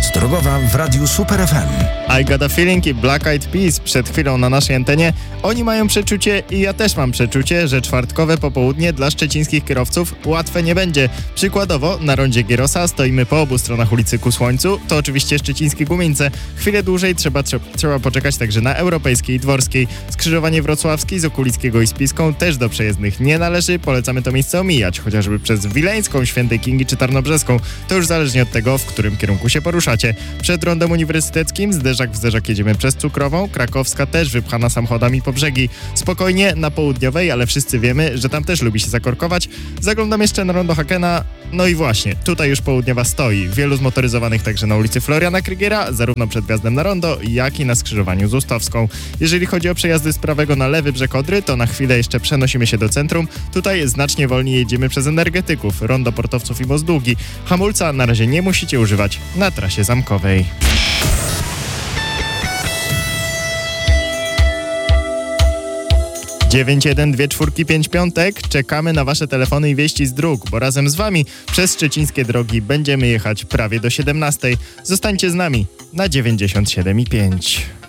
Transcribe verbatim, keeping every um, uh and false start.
Noc drogowa w Radiu Super F M. I Got a Feeling i Black Eyed Peas przed chwilą na naszej antenie. Oni mają przeczucie i ja też mam przeczucie, że czwartkowe popołudnie dla szczecińskich kierowców łatwe nie będzie. Przykładowo na rondzie Gierosa stoimy po obu stronach ulicy ku Słońcu, to oczywiście szczecińskie Gumieńce. Chwilę dłużej trzeba, trzeba, trzeba poczekać także na Europejskiej i Dworskiej. Skrzyżowanie Wrocławskiej z Okulickiego i Spiską też do przejezdnych nie należy. Polecamy to miejsce omijać, chociażby przez Wileńską, Świętej Kingi czy Tarnobrzeską. To już zależnie od tego, w którym kierunku się poruszacie. Przed rondem uniwersyteckim zderzak w zderzak jedziemy przez Cukrową, Krakowska też wypchana samochodami po brzegi. Spokojnie na Południowej, ale wszyscy wiemy, że tam też lubi się zakorkować. Zaglądam jeszcze na rondo Hakena, no i właśnie, tutaj już Południowa stoi. Wielu zmotoryzowanych także na ulicy Floriana Krygiera, zarówno przed wjazdem na rondo, jak i na skrzyżowaniu z Ustowską. Jeżeli chodzi o przejazdy z prawego na lewy brzeg Odry, to na chwilę jeszcze przenosimy się do centrum. Tutaj znacznie wolniej jedziemy przez energetyków, rondo Portowców i Most Długi. Hamulca na razie nie musicie używać na trasie zamkowej. dziewięć jeden dwa cztery pięć piątek. Czekamy na wasze telefony i wieści z dróg, bo razem z wami przez szczecińskie drogi będziemy jechać prawie do siedemnastej. Zostańcie z nami na dziewięćdziesiąt siedem i pięć.